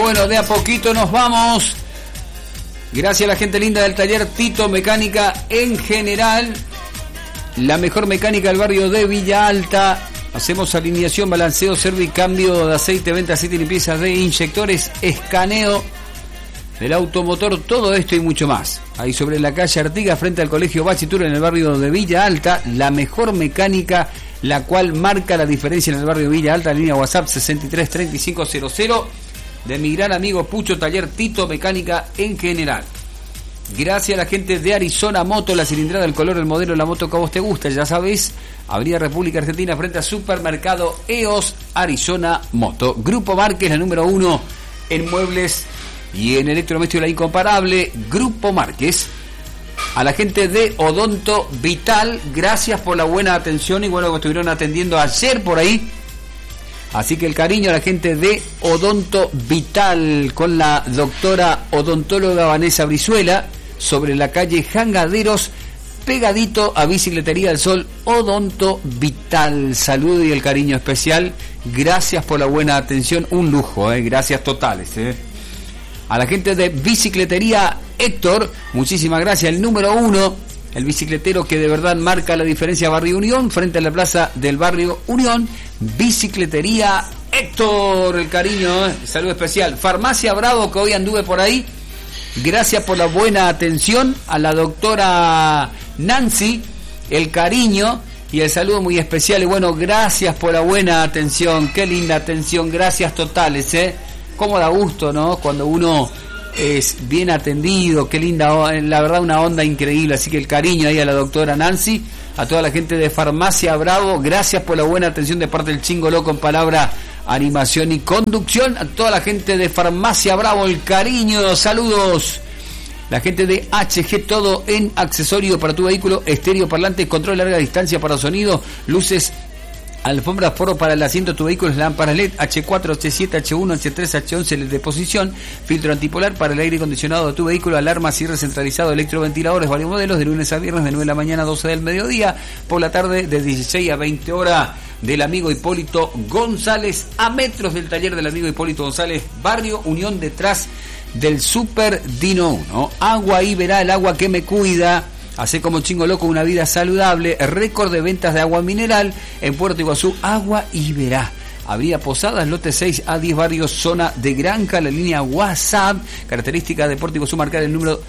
Bueno, de a poquito nos vamos. Gracias a la gente linda del taller Tito Mecánica en general. La mejor mecánica del barrio de Villa Alta. Hacemos alineación, balanceo, servicambio de aceite, venta de aceite y limpieza de inyectores, escaneo del automotor, todo esto y mucho más. Ahí sobre la calle Artigas, frente al Colegio Bachitura, en el barrio de Villa Alta, la mejor mecánica, la cual marca la diferencia en el barrio de Villa Alta. Línea WhatsApp 633500 de mi gran amigo Pucho, taller Tito Mecánica en general. Gracias a la gente de Arizona Moto, la cilindrada, el color, el modelo, la moto que a vos te gusta, ya sabés. Avenida República Argentina, frente a Supermercado EOS, Arizona Moto. Grupo Márquez, la número 1 en muebles y en electrodoméstico, la incomparable Grupo Márquez. A la gente de Odonto Vital, gracias por la buena atención y bueno que estuvieron atendiendo ayer por ahí. Así que el cariño a la gente de Odonto Vital con la doctora odontóloga Vanessa Brizuela, sobre la calle Jangaderos, pegadito a Bicicletería del Sol. Odonto Vital, saludo y el cariño especial. Gracias por la buena atención, un lujo, gracias totales. A la gente de Bicicletería Héctor, muchísimas gracias. El número 1, el bicicletero que de verdad marca la diferencia, Barrio Unión, frente a la plaza del Barrio Unión. Bicicletería Héctor, el cariño, saludo especial. Farmacia Bravo, que hoy anduve por ahí. Gracias por la buena atención. A la doctora Nancy, el cariño y el saludo muy especial. Y bueno, gracias por la buena atención. Qué linda atención, gracias totales, Cómo da gusto, ¿no? Cuando uno es bien atendido, qué linda, la verdad una onda increíble. Así que el cariño ahí a la doctora Nancy, a toda la gente de Farmacia Bravo, gracias por la buena atención de parte del Chingo Loco en palabra, animación y conducción. A toda la gente de Farmacia Bravo, el cariño, saludos. La gente de HG, todo en accesorio para tu vehículo, estéreo, parlante, control de larga distancia para sonido, luces, alfombra, foro para el asiento de tu vehículo, lámparas LED, H4, H7, H1, H3, H11 de posición, filtro antipolar para el aire acondicionado de tu vehículo, alarma, cierre centralizado, electroventiladores, varios modelos, de lunes a viernes de 9 de la mañana a 12 del mediodía, por la tarde de 16 a 20 horas, del amigo Hipólito González, a metros del taller del amigo Hipólito González, Barrio Unión, detrás del Super Dino 1. Agua Iberá, el agua que me cuida. Hace como Chingo Loco una vida saludable. Récord de ventas de agua mineral en Puerto Iguazú. Agua Iberá. Avenida Posadas, lote 6 a 10, barrio Zona de Granja. La línea WhatsApp, característica de Puerto Iguazú, marcar el número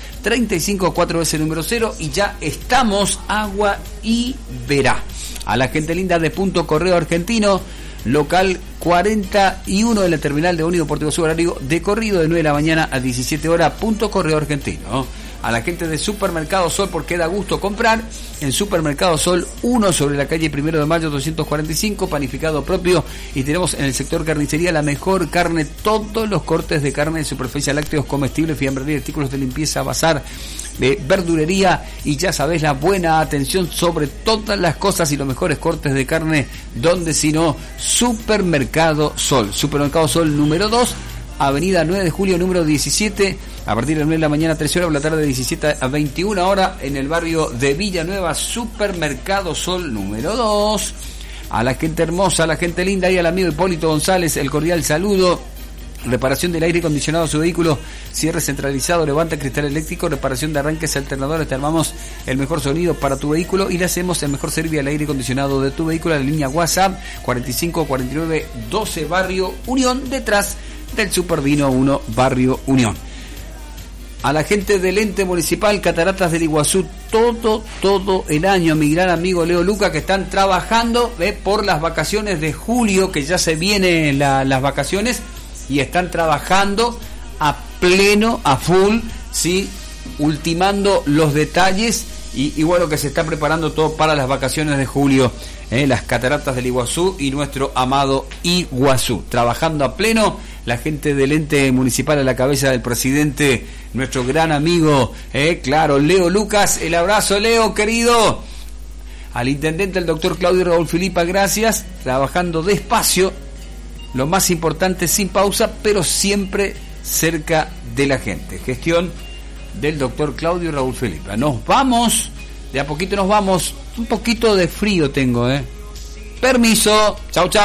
354S número 0. Y ya estamos. Agua Iberá. A la gente linda de Punto Correo Argentino, local 41 de la terminal de ómnibus Puerto Iguazú, horario de corrido de 9 de la mañana a 17 horas. Punto Correo Argentino. A la gente de Supermercado Sol, porque da gusto comprar en Supermercado Sol 1, sobre la calle 1 de Mayo 245, panificado propio. Y tenemos en el sector carnicería la mejor carne, todos los cortes de carne de superficie, lácteos, comestibles, fiambrería, artículos de limpieza, bazar, de verdurería. Y ya sabés, la buena atención sobre todas las cosas y los mejores cortes de carne, donde si no, Supermercado Sol. Supermercado Sol número 2, Avenida 9 de Julio, número 17, a partir de 9 de la mañana, 13 horas, por la tarde de 17 a 21 horas, en el barrio de Villanueva. Supermercado Sol número 2. A la gente hermosa, a la gente linda y al amigo Hipólito González, el cordial saludo. Reparación del aire acondicionado de su vehículo, cierre centralizado, levanta cristal eléctrico, reparación de arranques alternadores. Te armamos el mejor sonido para tu vehículo y le hacemos el mejor servicio al aire acondicionado de tu vehículo. La línea WhatsApp 45 49 12, barrio Unión, detrás del Super Dino 1, barrio Unión. A la gente del ente municipal Cataratas del Iguazú, todo el año, mi gran amigo Leo Luca, que están trabajando por las vacaciones de julio, que ya se vienen las vacaciones, y están trabajando a pleno, a full, ¿sí? Ultimando los detalles y bueno, que se está preparando todo para las vacaciones de julio, las Cataratas del Iguazú y nuestro amado Iguazú, trabajando a pleno. La gente del ente municipal a la cabeza del presidente, nuestro gran amigo, claro, Leo Lucas. El abrazo, Leo, querido. Al intendente, el doctor Claudio Raúl Filipa, gracias. Trabajando despacio, lo más importante, sin pausa, pero siempre cerca de la gente. Gestión del doctor Claudio Raúl Filipa. Nos vamos, de a poquito nos vamos. Un poquito de frío tengo, Permiso. Chau, chau.